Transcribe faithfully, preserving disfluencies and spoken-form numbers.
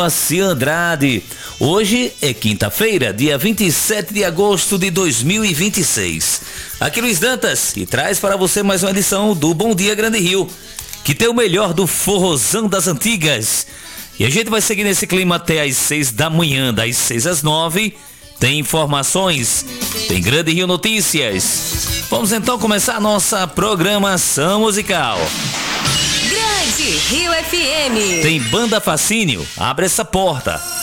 Andrade. Hoje é quinta-feira, dia vinte e sete de agosto de dois mil e vinte e seis. Aqui Luiz Dantas e traz para você mais uma edição do Bom Dia Grande Rio, que tem o melhor do forrozão das antigas. E a gente vai seguir nesse clima até às seis da manhã, das seis às nove. Tem informações, tem Grande Rio Notícias. Vamos então começar a nossa programação musical. Grande Rio F M. Tem Banda Fascínio, Abre Essa Porta.